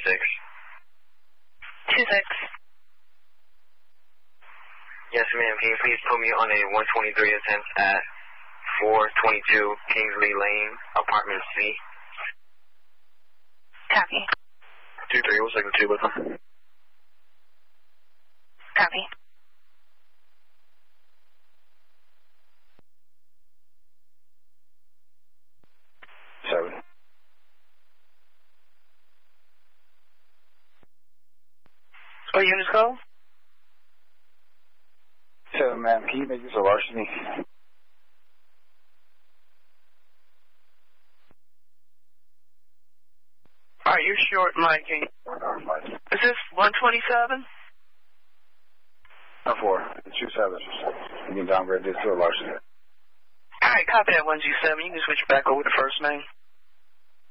26. 26. Yes, ma'am. Can you please put me on a 123 attempt at 422 Kingsley Lane, apartment C? Copy. 2-3, what's second 2 with them? Copy. Seven. What units code? 7, ma'am. Can you make this a larceny? All right, you're short, Mikey. Is this 127? No, 4. 2 sevens. You can downgrade this to a larceny. All right, copy that 127. You can switch back over to first name.